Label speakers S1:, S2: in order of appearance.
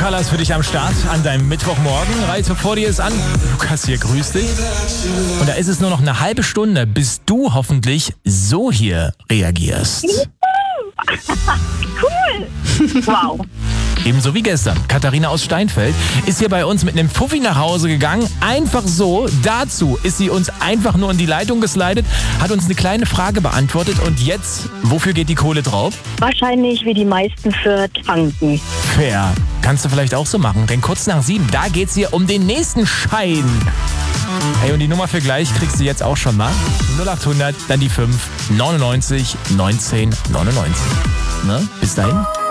S1: Color ist für dich am Start an deinem Mittwochmorgen. Reise vor dir ist an. Lukas hier, grüß dich. Und da ist es nur noch eine halbe Stunde, bis du hoffentlich so hier reagierst.
S2: Cool. Wow.
S1: Ebenso wie gestern. Katharina aus Steinfeld ist hier bei uns mit einem Fuffi nach Hause gegangen. Einfach so. Dazu ist sie uns einfach nur in die Leitung geslidet, hat uns eine kleine Frage beantwortet. Und jetzt, wofür geht die Kohle drauf?
S2: Wahrscheinlich wie die meisten für Tanken.
S1: Fair. Kannst du vielleicht auch so machen. Denn kurz nach 7, da geht's hier um den nächsten Schein. Hey, und die Nummer für gleich kriegst du jetzt auch schon mal. 0800, dann die 5, 99 19 99. Ne? Bis dahin.